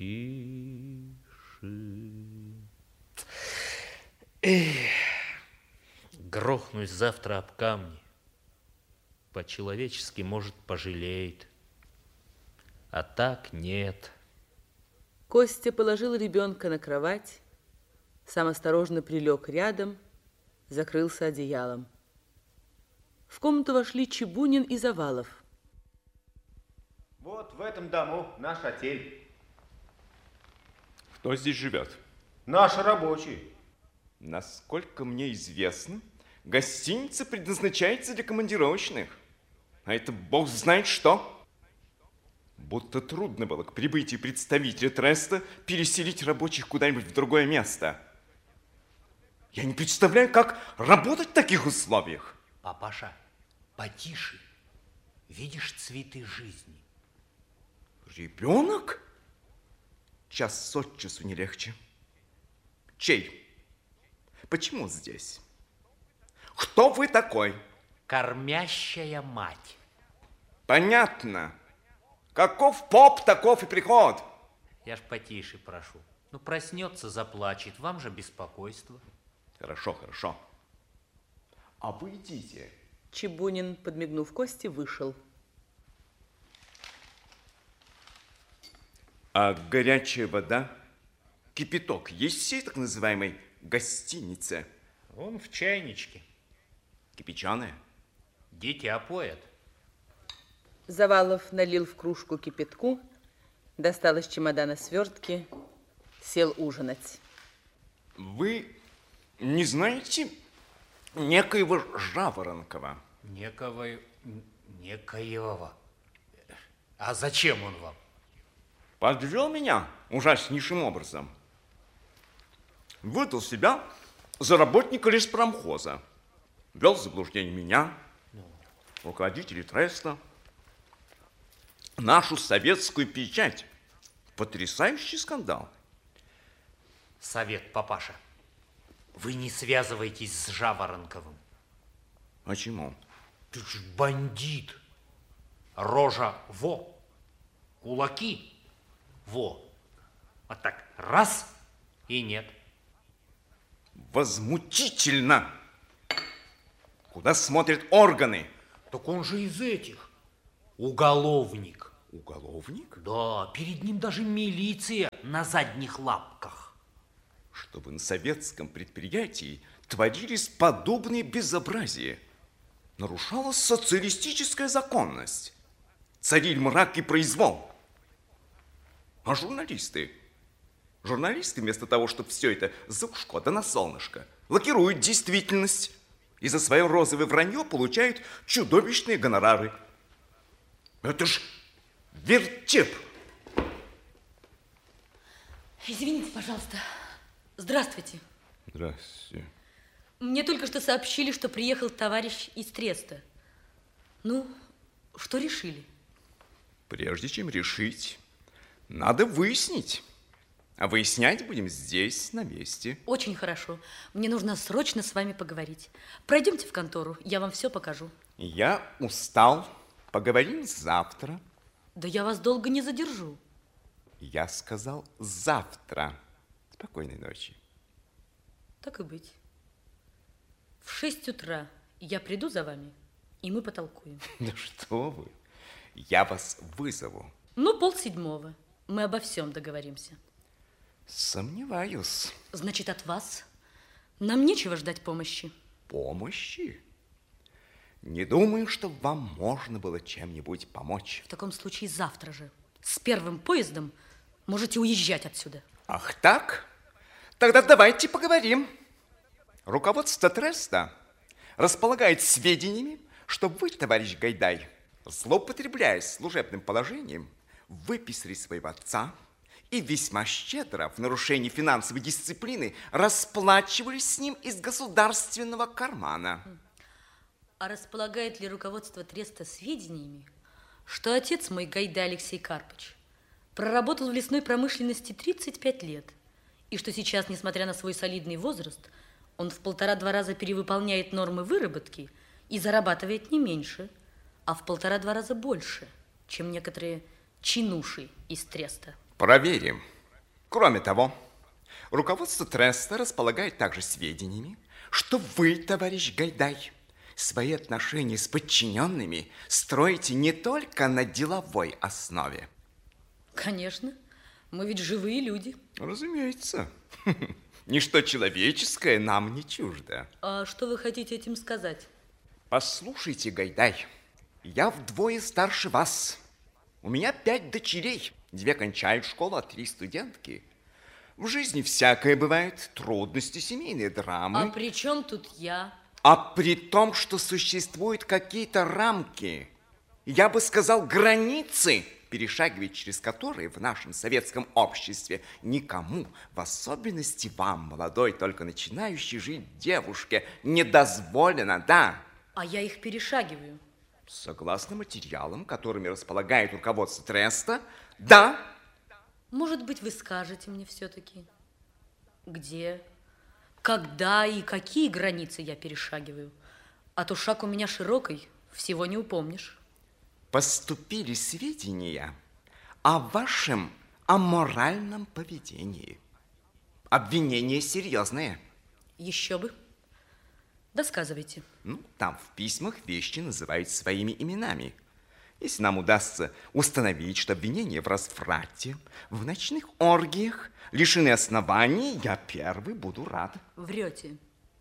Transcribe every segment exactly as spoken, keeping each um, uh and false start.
тише. Эх, грохнусь завтра об камни. По-человечески, может, пожалеет. А так нет. Костя положил ребенка на кровать, сам осторожно прилег рядом, закрылся одеялом. В комнату вошли Чебунин и Завалов. Вот в этом дому наш отель. Кто здесь живет? Наши рабочие. Насколько мне известно, гостиница предназначается для командировочных. А это бог знает что. Будто трудно было к прибытию представителя треста переселить рабочих куда-нибудь в другое место. Я не представляю, как работать в таких условиях. Папаша, потише. Видишь цветы жизни. Ребенок? Час от часу не легче. Чей? Почему здесь? Кто вы такой? Кормящая мать. Понятно. Каков поп, таков и приход. Я ж потише прошу. Ну, проснется, заплачет. Вам же беспокойство. Хорошо, хорошо. А вы идите. Чебунин, подмигнув Косте, вышел. А горячая вода, кипяток есть в всей так называемой гостинице? Он в чайничке. Кипяченая? Дитя поет. Завалов налил в кружку кипятку, достал из чемодана свертки, сел ужинать. Вы не знаете некоего Жаворонкова? Некого... Некоего. А зачем он вам? Подвел меня ужаснейшим образом. Выдал себя за работника леспромхоза. Ввел в заблуждение меня, руководителей треста, нашу советскую печать. Потрясающий скандал. Совет, папаша. Вы не связывайтесь с Жаворонковым. А чему? Ты ж бандит. Рожа во. Кулаки во. Вот так раз и нет. Возмутительно. Куда смотрят органы? Так он же из этих. Уголовник. Уголовник? Да, перед ним даже милиция на задних лапках. Чтобы на советском предприятии творились подобные безобразия. Нарушалась социалистическая законность. Царили мрак и произвол. А журналисты? Журналисты вместо того, чтобы все это за ушко да на солнышко, лакируют действительность и за свое розовое вранье получают чудовищные гонорары. Это ж вертеп. Извините, пожалуйста. Здравствуйте. Здравствуйте. Мне только что сообщили, что приехал товарищ из треста. Ну, что решили? Прежде чем решить, надо выяснить. А выяснять будем здесь, на месте. Очень хорошо. Мне нужно срочно с вами поговорить. Пройдемте в контору, я вам все покажу. Я устал. Поговорим завтра. Да я вас долго не задержу. Я сказал завтра. Спокойной ночи. Так и быть. В шесть утра я приду за вами, и мы потолкуем. Да что вы. Я вас вызову. Ну, полседьмого. Мы обо всем договоримся. Сомневаюсь. Значит, от вас нам нечего ждать помощи. Помощи? Не думаю, что вам можно было чем-нибудь помочь. В таком случае завтра же, с первым поездом, можете уезжать отсюда. Ах так? Тогда давайте поговорим. Руководство треста располагает сведениями, что вы, товарищ Гайдай, злоупотребляя служебным положением, выписали своего отца и весьма щедро в нарушении финансовой дисциплины расплачивались с ним из государственного кармана. А располагает ли руководство треста сведениями, что отец мой, Гайдай Алексей Карпович, проработал в лесной промышленности тридцать пять лет, и что сейчас, несмотря на свой солидный возраст, он в полтора-два раза перевыполняет нормы выработки и зарабатывает не меньше, а в полтора-два раза больше, чем некоторые чинуши из треста? Проверим. Кроме того, руководство треста располагает также сведениями, что вы, товарищ Гайдай, свои отношения с подчиненными строите не только на деловой основе. Конечно. Мы ведь живые люди. Разумеется. Ничто человеческое нам не чуждо. А что вы хотите этим сказать? Послушайте, Гайдай, я вдвое старше вас. У меня пять дочерей. Две кончают школу, а три студентки. В жизни всякое бывает. Трудности, семейные драмы. А при чем тут я? А при том, что существуют какие-то рамки, я бы сказал, границы, перешагивать через которые в нашем советском обществе никому, в особенности вам, молодой, только начинающей жить девушке, не дозволено, да? А я их перешагиваю. Согласно материалам, которыми располагает руководство треста, да. Может быть, вы скажете мне все-таки, где, когда и какие границы я перешагиваю? А то шаг у меня широкий, всего не упомнишь. Поступили сведения о вашем аморальном поведении. Обвинения серьезные. Еще бы. Досказывайте. Ну, там в письмах вещи называют своими именами. Если нам удастся установить, что обвинения в разврате, в ночных оргиях лишены оснований, я первый буду рад. Врете.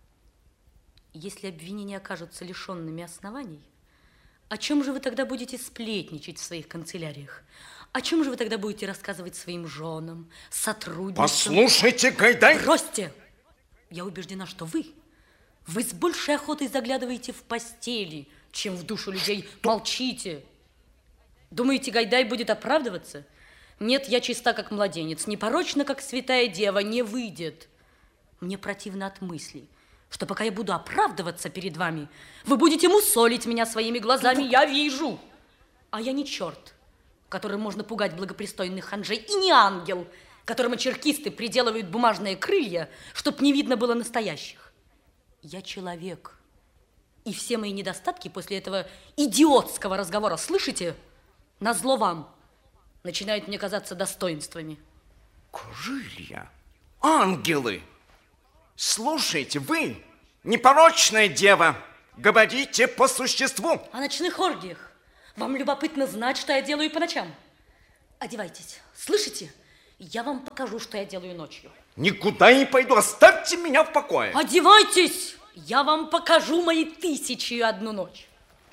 Если обвинения окажутся лишенными оснований, о чем же вы тогда будете сплетничать в своих канцеляриях? О чем же вы тогда будете рассказывать своим женам, сотрудникам? Послушайте, Гайдай! Бросьте! Я убеждена, что вы, вы с большей охотой заглядываете в постели, чем в душу людей. Молчите! Думаете, Гайдай будет оправдываться? Нет, я чиста, как младенец, непорочна, как святая дева, не выйдет. Мне противно от мысли, что пока я буду оправдываться перед вами, вы будете мусолить меня своими глазами, я вижу. А я не черт, которым можно пугать благопристойных ханжей, и не ангел, которому черкисты приделывают бумажные крылья, чтоб не видно было настоящих. Я человек, и все мои недостатки после этого идиотского разговора, слышите, назло вам, начинают мне казаться достоинствами. Крылья, ангелы! Слушайте, вы, непорочная дева, говорите по существу. О ночных оргиях. Вам любопытно знать, что я делаю по ночам. Одевайтесь, слышите? Я вам покажу, что я делаю ночью. Никуда не пойду, оставьте меня в покое. Одевайтесь, я вам покажу мои тысячи и одну ночь.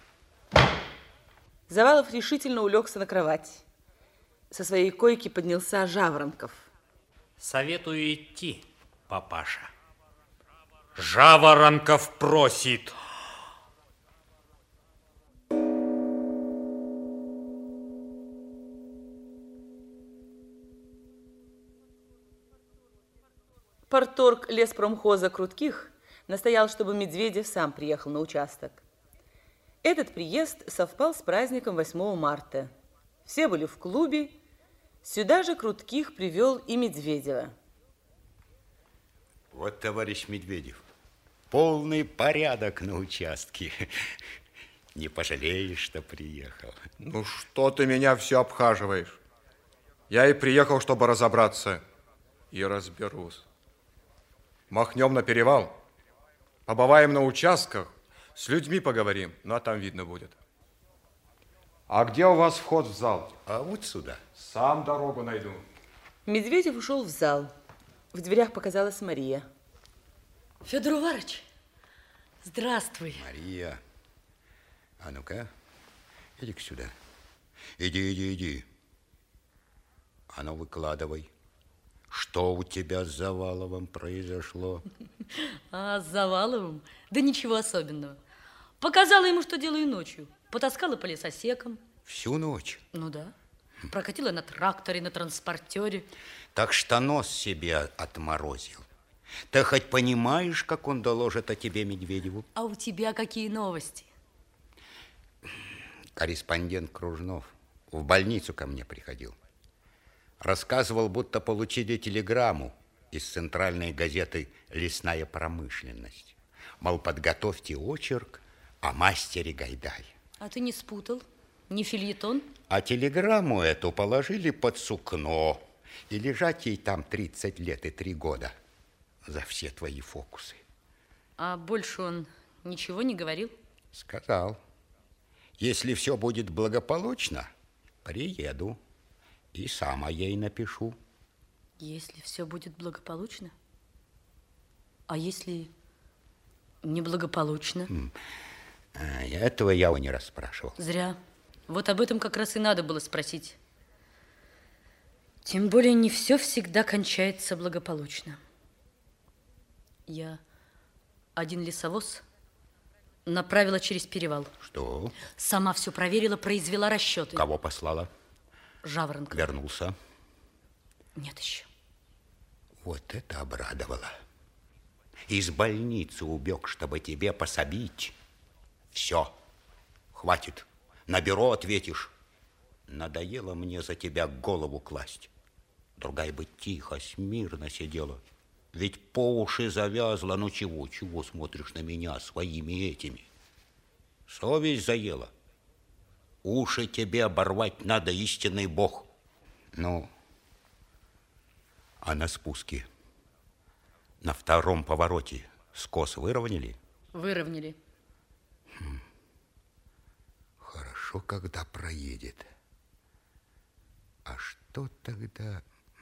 Завалов решительно улегся на кровать. Со своей койки поднялся Жаворонков. Советую идти, папаша. Жаворонков просит. Парторг леспромхоза Крутких настоял, чтобы Медведев сам приехал на участок. Этот приезд совпал с праздником восьмого марта. Все были в клубе. Сюда же Крутких привел и Медведева. Вот, товарищ Медведев, полный порядок на участке. Не пожалеешь, что приехал. Ну что ты меня все обхаживаешь? Я и приехал, чтобы разобраться. И разберусь. Махнем на перевал. Побываем на участках. С людьми поговорим. Ну, а там видно будет. А где у вас вход в зал? А вот сюда. Сам дорогу найду. Медведев ушел в зал. В дверях показалась Мария. Федор Уварович, здравствуй. Мария, а ну-ка, иди-ка сюда. Иди, иди, иди. А ну, выкладывай. Что у тебя с Заваловым произошло? А с Заваловым? Да ничего особенного. Показала ему, что делаю ночью. Потаскала по лесосекам. Всю ночь? Ну да. Прокатила на тракторе, на транспортере. Так что нос себе отморозил. Ты хоть понимаешь, как он доложит о тебе Медведеву? А у тебя какие новости? Корреспондент Кружнов в больницу ко мне приходил. Рассказывал, будто получили телеграмму из центральной газеты «Лесная промышленность». Мол, подготовьте очерк о мастере Гайдае. А ты не спутал? Не фельетон? А телеграмму эту положили под сукно И лежать ей там тридцать лет и три года за все твои фокусы. А больше он ничего не говорил? Сказал, если все будет благополучно, приеду и сама ей напишу. Если все будет благополучно? А если неблагополучно? А, этого я его не расспрашивал. Зря. Вот об этом как раз и надо было спросить. Тем более не все всегда кончается благополучно. Я один лесовоз направила через перевал. Что? Сама все проверила, произвела расчеты. Кого послала? Жаворонка. Вернулся? Нет еще. Вот это обрадовало. Из больницы убег, чтобы тебе пособить. Все, хватит. На бюро ответишь. Надоело мне за тебя голову класть. Другая бы тихо, смирно сидела. Ведь по уши завязла. Ну чего, чего смотришь на меня своими этими? Совесть заела. Уши тебе оборвать надо, истинный Бог. Ну, а на спуске, на втором повороте скос выровняли? Выровняли. Хм. Хорошо, когда проедет. А что тогда...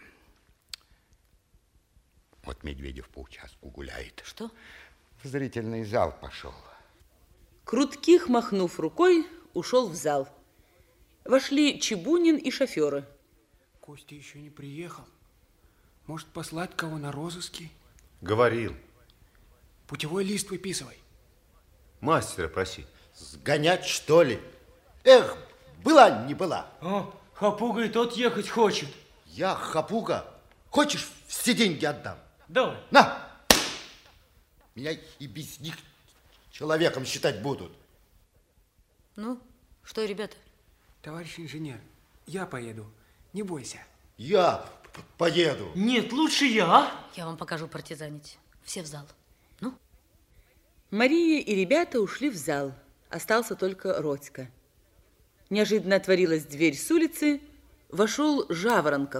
Вот Медведев по участку гуляет. Что? В зрительный зал пошел. Крутких, махнув рукой, ушел в зал. Вошли Чебунин и шоферы. Костя еще не приехал. Может, послать кого на розыски? Говорил. Путевой лист выписывай. Мастера проси. Сгонять, что ли? Эх, была не была. О, Хапуга и тот ехать хочет. Я, Хапуга, хочешь, все деньги отдам? Давай. На! Меня и без них человеком считать будут. Ну, что, ребята? Товарищ инженер, я поеду. Не бойся. Я поеду. Нет, лучше я. Я вам покажу партизанить. Все в зал. Ну? Мария и ребята ушли в зал. Остался только Родька. Неожиданно отворилась дверь с улицы. Вошел Жаворонков.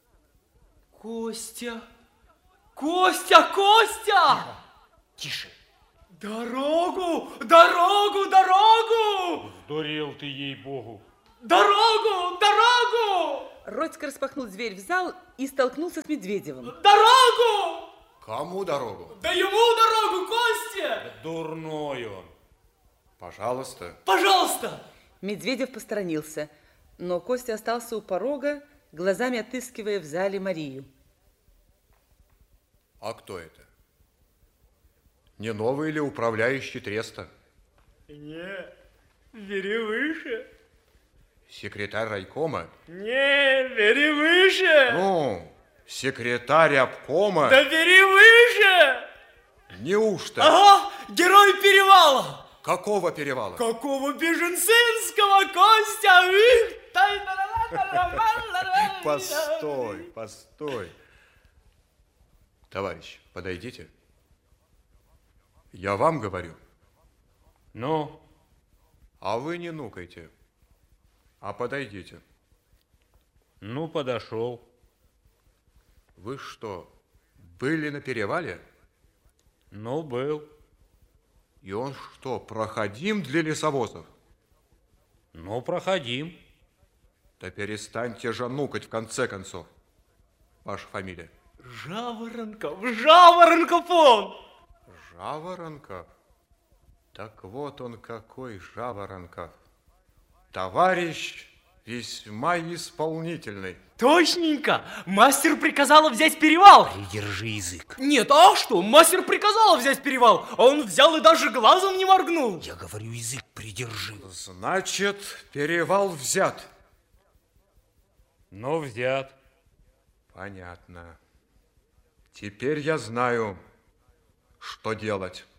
Костя! Костя! Костя! Тише. Дорогу! Дорогу! Дорогу! Сдурел ты, ей-богу. Дорогу! Дорогу! Родька распахнул дверь в зал и столкнулся с Медведевым. Дорогу! Кому дорогу? Да ему дорогу, Костя! Дурной он. Пожалуйста. Пожалуйста! Медведев посторонился, но Костя остался у порога, глазами отыскивая в зале Марию. А кто это? Не новый ли управляющий треста? Не, бери выше. Секретарь райкома? Не, бери выше. Ну, секретарь обкома? Да бери выше. Неужто? Ага, герой перевала. Какого перевала? Какого Беженцинского, Костя? Постой, постой. Товарищ, подойдите. Я вам говорю. Ну? А вы не нукайте, а подойдите. Ну, подошел. Вы что, были на перевале? Ну, был. И он что, проходим для лесовозов? Ну, проходим. Да перестаньте же нукать в конце концов. Ваша фамилия? Жаворонков, Жаворонков он! Жаворонков? Так вот он какой Жаворонков. Товарищ весьма исполнительный. Точненько! Мастер приказала взять перевал. Придержи язык. Нет, а что? Мастер приказала взять перевал, а он взял и даже глазом не моргнул. Я говорю, язык придержи. Значит, перевал взят. Ну, взят. Понятно. Теперь я знаю, что делать.